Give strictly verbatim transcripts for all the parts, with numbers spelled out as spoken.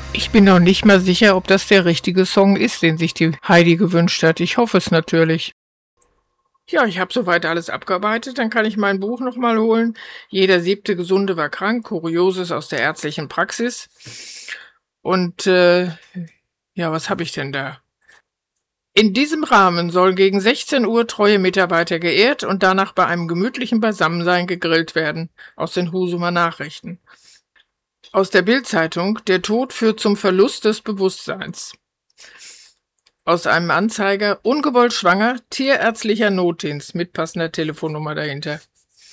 Ich bin noch nicht mal sicher, ob das der richtige Song ist, den sich die Heidi gewünscht hat. Ich hoffe es natürlich. Ja, ich habe soweit alles abgearbeitet. Dann kann ich mein Buch nochmal holen. Jeder siebte Gesunde war krank. Kurioses aus der ärztlichen Praxis. Und äh, ja, was habe ich denn da? In diesem Rahmen soll gegen sechzehn Uhr treue Mitarbeiter geehrt und danach bei einem gemütlichen Beisammensein gegrillt werden. Aus den Husumer Nachrichten. Aus der Bild-Zeitung: Der Tod führt zum Verlust des Bewusstseins. Aus einem Anzeiger: Ungewollt schwanger, tierärztlicher Notdienst mit passender Telefonnummer dahinter.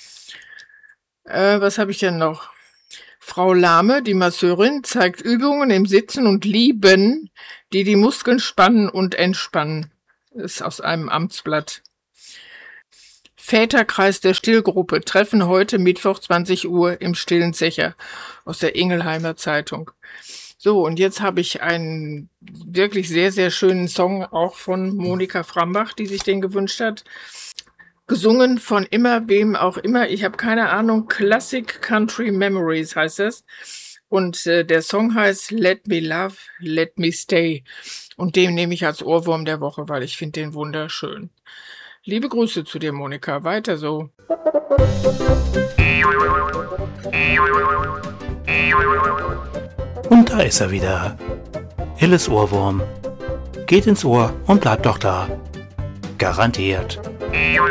Äh, was habe ich denn noch? Frau Lahme, die Masseurin, zeigt Übungen im Sitzen und Lieben, die die Muskeln spannen und entspannen. Das ist aus einem Amtsblatt. Väterkreis der Stillgruppe treffen heute Mittwoch zwanzig Uhr im Stillen Zecher, aus der Ingelheimer Zeitung. So, und jetzt habe ich einen wirklich sehr, sehr schönen Song auch von Monika Frambach, die sich den gewünscht hat. Gesungen von immer, wem auch immer. Ich habe keine Ahnung. Classic Country Memories heißt es. Und äh, der Song heißt Let Me Love, Let Me Stay. Und den nehme ich als Ohrwurm der Woche, weil ich finde den wunderschön. Liebe Grüße zu dir, Monika. Weiter so. Und da ist er wieder. Illes Ohrwurm. Geht ins Ohr und bleibt doch da. Garantiert.